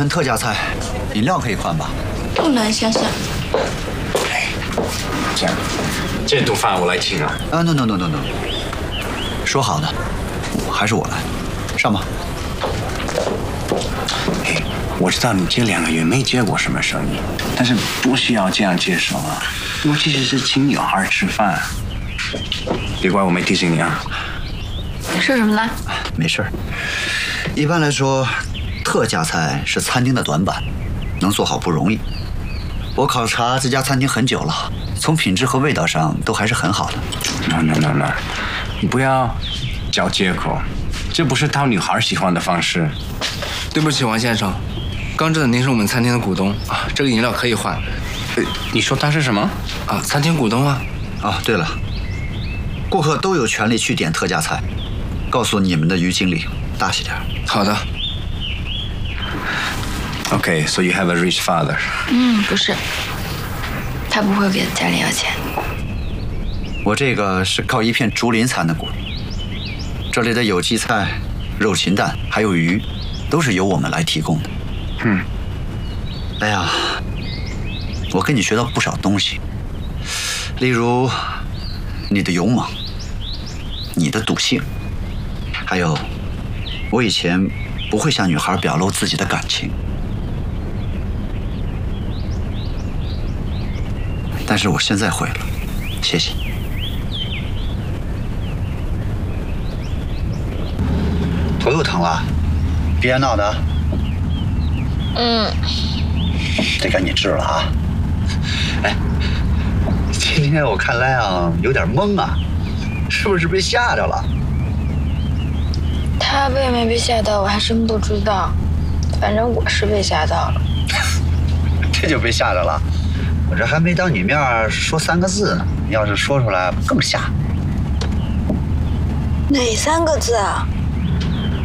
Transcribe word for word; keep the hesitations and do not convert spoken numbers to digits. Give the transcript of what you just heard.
份特价菜，饮料可以换吧？ 不能，先生。 哎，这样，这顿饭我来请啊。 啊 ，no no no no no， 说好的，还是我来，上吧。 哎，我知道你这两个月没接过什么生意，但是不需要这样接受啊。尤其是是请女孩吃饭，别怪我没提醒你啊。 是什么呢？ 没事儿。一般来说，特价菜是餐厅的短板，能做好不容易。我考察这家餐厅很久了，从品质和味道上都还是很好的。 no no no no， 你不要找借口，这不是讨女孩喜欢的方式。 对不起，王先生，刚知道您是我们餐厅的股东啊，这个饮料可以换。 呃，你说他是什么？ 啊，餐厅股东啊。 啊，对了，顾客都有权利去点特价菜，告诉你们的于经理大气点。 好的。 Okay, so you have a rich father. 嗯，不是，他不会给家里要钱。 我这个是靠一片竹林才能过。这里的有机菜、肉禽蛋还有鱼，都是由我们来提供的。 嗯。 哎呀，我跟你学到不少东西，例如你的勇猛，你的赌性，还有我以前不会向女孩表露自己的感情。但是我现在会了，谢谢。头又疼了，别闹的。 嗯。 得赶紧治了啊！哎，今天我看莱昂有点懵啊，是不是被吓着了？ 他被没被吓到，我还真不知道。反正我是被吓到了。 这就被吓着了。我这还没当你面说三个字呢，要是说出来更吓。 哪三个字啊？